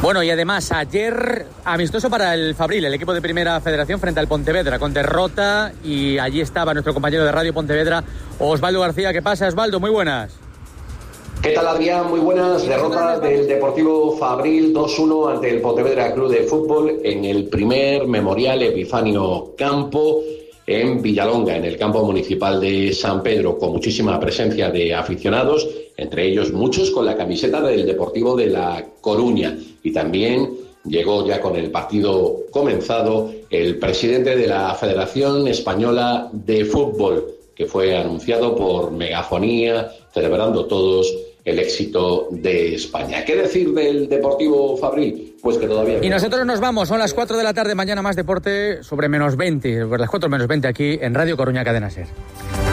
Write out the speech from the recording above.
Bueno, y además ayer amistoso para el Fabril, el equipo de Primera Federación frente al Pontevedra, con derrota, y allí estaba nuestro compañero de Radio Pontevedra, Osvaldo García. ¿Qué pasa, Osvaldo? Muy buenas. ¿Qué tal, Adrián? Muy buenas. Derrota del Deportivo Fabril 2-1 ante el Pontevedra Club de Fútbol en el primer Memorial Epifanio Campo en Villalonga, en el campo municipal de San Pedro, con muchísima presencia de aficionados, entre ellos muchos con la camiseta del Deportivo de La Coruña. Y también llegó ya con el partido comenzado el presidente de la Federación Española de Fútbol, que fue anunciado por megafonía, celebrando todos el éxito de España. ¿Qué decir del Deportivo Fabril? Pues que todavía... Y nosotros nos vamos, son las 4 de la tarde, mañana más deporte sobre -20, sobre las 4 menos 20 aquí en Radio Coruña Cadena Ser.